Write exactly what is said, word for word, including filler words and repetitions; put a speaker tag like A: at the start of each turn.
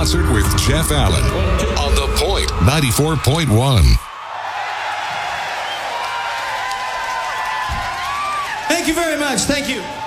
A: Concert with Jeff Allen on The Point ninety-four point one.
B: Thank you very much. Thank you.